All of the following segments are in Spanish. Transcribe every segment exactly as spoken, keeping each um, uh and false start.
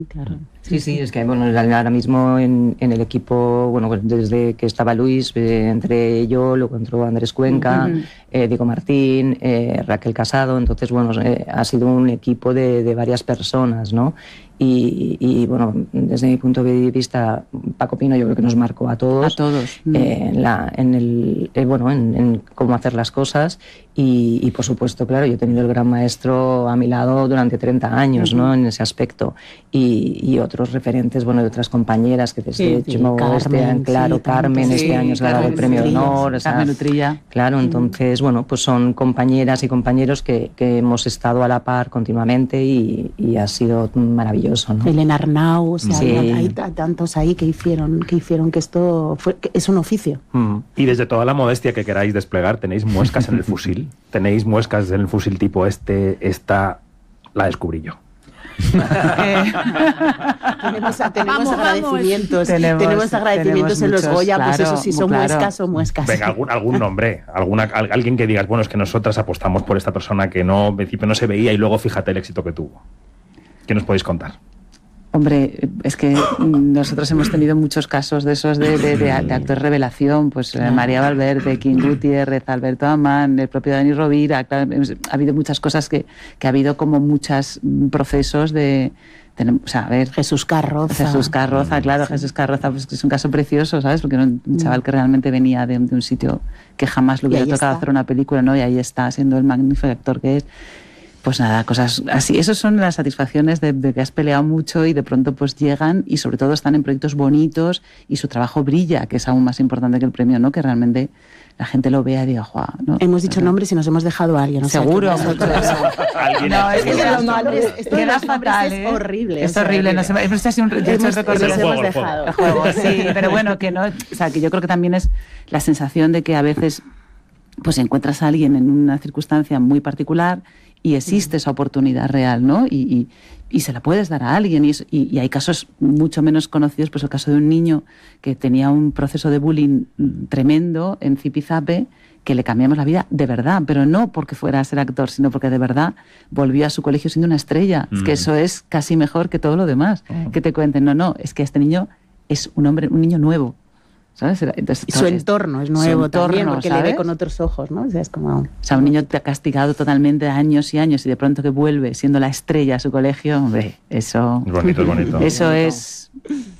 Claro. Sí, sí, es que bueno, ahora mismo en, en el equipo, bueno, pues desde que estaba Luis, eh, entre yo, luego entró Andrés Cuenca, uh-huh. eh, Diego Martín, eh, Raquel Casado, entonces bueno, eh, ha sido un equipo de, de varias personas, ¿no? Y, y bueno, desde mi punto de vista, Paco Pino yo creo que nos marcó a todos, a todos. Eh, en, la, en, el, eh, bueno, en, en cómo hacer las cosas y, y por supuesto, claro, yo he tenido el gran maestro a mi lado durante treinta años, uh-huh. ¿no? En ese aspecto y, y otros referentes, bueno, de otras compañeras que desde sí, hecho, Carmen, este año, claro, sí, Carmen sí, este año se le ha dado el premio de honor, o sea, Carmen Utrilla. Claro, entonces, uh-huh. bueno, pues son compañeras y compañeros que, que hemos estado a la par continuamente y, y ha sido maravilloso, ¿no? Elena Arnau, o sea, sí. hay, hay tantos ahí que hicieron que hicieron que esto fue, que es un oficio. Mm. Y desde toda la modestia que queráis desplegar, ¿tenéis muescas en el fusil? ¿Tenéis muescas en el fusil tipo este, esta, la descubrí yo? eh, tenemos, tenemos vamos, agradecimientos, tenemos, tenemos agradecimientos tenemos en los muchos, Goya, claro, pues eso sí son claro. muescas o muescas. Venga, algún, algún nombre, alguna, alguien que digas, bueno, es que nosotras apostamos por esta persona que no, en principio no se veía y luego fíjate el éxito que tuvo. ¿Qué nos podéis contar? Hombre, es que nosotros hemos tenido muchos casos de esos de, de, de, de actores revelación, pues eh, María Valverde, King Gutiérrez, Alberto Amán, el propio Dani Rovira, claro, ha habido muchas cosas que, que ha habido como muchos procesos de... Tenemos, o sea, a ver, Jesús Carroza. Jesús Carroza, claro, sí. Jesús Carroza, pues que es un caso precioso, ¿sabes? Porque era un chaval que realmente venía de, de un sitio que jamás le hubiera tocado está. hacer una película, ¿no? Y ahí está, siendo el magnífico actor que es. Pues nada, cosas así. Esas son las satisfacciones de, de que has peleado mucho y de pronto pues llegan y sobre todo están en proyectos bonitos y su trabajo brilla, que es aún más importante que el premio, ¿no? Que realmente la gente lo vea y diga, ¡guau! ¿No? Hemos dicho nombres y nos hemos dejado a alguien. ¿no? Seguro. No, es que los nombres, esto queda fatal, ¿eh? Es horrible. Es horrible. No sé, hemos así un hemos, hemos, hemos dejado. El juego, sí, pero bueno, que no, o sea, que yo creo que también es la sensación de que a veces pues encuentras a alguien en una circunstancia muy particular y existe esa oportunidad real, ¿no? Y, y, y se la puedes dar a alguien. Y, y, y hay casos mucho menos conocidos, pues el caso de un niño que tenía un proceso de bullying tremendo en Zipizape, que le cambiamos la vida de verdad, pero no porque fuera a ser actor, sino porque de verdad volvió a su colegio siendo una estrella. Mm. Es que eso es casi mejor que todo lo demás. Mm. Que te cuenten, no, no, es que este niño es un hombre, un niño nuevo. ¿Sabes? Entonces, y su entorno es nuevo entorno, también, porque ¿sabes? Le ve con otros ojos, ¿no? O sea, es como... O sea, un niño te ha castigado totalmente años y años y de pronto que vuelve siendo la estrella a su colegio, hombre, eso... Es bonito, es bonito. Eso bonito. Es...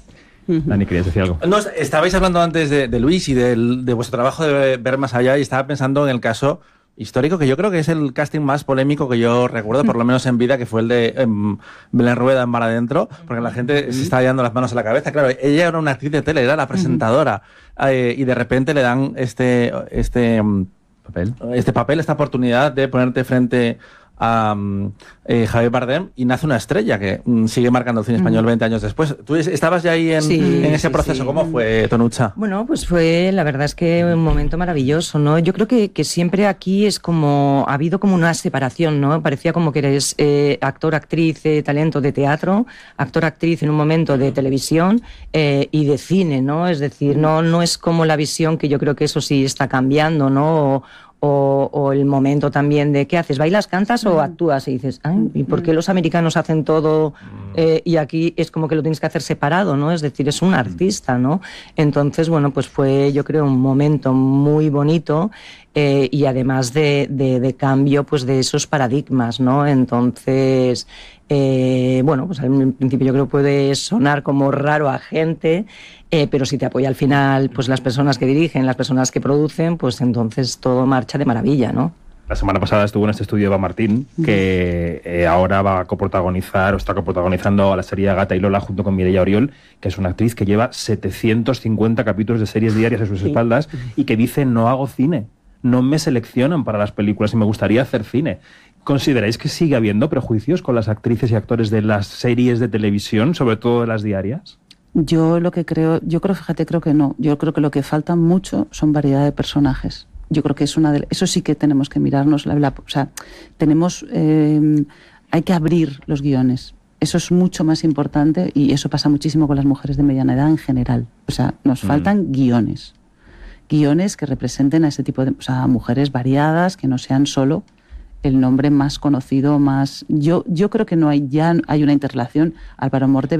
Dani, ¿querías decir algo? No, estabais hablando antes de, de Luis y de, de vuestro trabajo de ver más allá y estaba pensando en el caso histórico, que yo creo que es el casting más polémico que yo recuerdo, por lo menos en vida, que fue el de eh, Belén Rueda en Mar Adentro, porque la gente uh-huh. se estaba llevando las manos a la cabeza. Claro, ella era una actriz de tele, era la presentadora, uh-huh. eh, y de repente le dan este, este, papel. este papel, esta oportunidad de ponerte frente a um, eh, Javier Bardem y nace una estrella que um, sigue marcando el cine español veinte años después. ¿Tú estabas ya ahí en, sí, en ese sí, proceso? Sí. ¿Cómo fue, Tonucha? Bueno, pues fue, la verdad es que un momento maravilloso, ¿no? Yo creo que, que siempre aquí es como, ha habido como una separación, ¿no? Parecía como que eres eh, actor, actriz, eh, talento de teatro, actor, actriz en un momento de televisión eh, y de cine, ¿no? Es decir, no, no es como la visión que yo creo que eso sí está cambiando, ¿no? O, O, o el momento también de ¿qué haces? ¿Bailas, cantas o actúas? Y dices, ay, ¿y por qué los americanos hacen todo eh, y aquí es como que lo tienes que hacer separado, ¿no? Es decir, es un artista, ¿no? Entonces, bueno, pues fue, yo creo, un momento muy bonito eh, y además de, de, de cambio, pues de esos paradigmas, ¿no? Entonces, eh, bueno, pues al principio yo creo que puede sonar como raro a gente, Eh, pero si te apoya al final pues las personas que dirigen, las personas que producen, pues entonces todo marcha de maravilla, ¿no? La semana pasada estuvo en este estudio Eva Martín, que eh, ahora va a coprotagonizar o está coprotagonizando a la serie Gata y Lola junto con Mireia Oriol, que es una actriz que lleva setecientos cincuenta capítulos de series diarias a sus sí. espaldas y que dice no hago cine, no me seleccionan para las películas y me gustaría hacer cine. ¿Consideráis que sigue habiendo prejuicios con las actrices y actores de las series de televisión, sobre todo de las diarias? Yo lo que creo, yo creo, fíjate, creo que no. Yo creo que lo que falta mucho son variedad de personajes. Yo creo que es una de, eso sí que tenemos que mirarnos, la, la, o sea, tenemos, eh, hay que abrir los guiones. Eso es mucho más importante y eso pasa muchísimo con las mujeres de mediana edad en general. O sea, nos mm. faltan guiones, guiones que representen a ese tipo de, o sea, mujeres variadas, que no sean solo el nombre más conocido, más... Yo, yo creo que no hay ya hay una interrelación. Álvaro Morte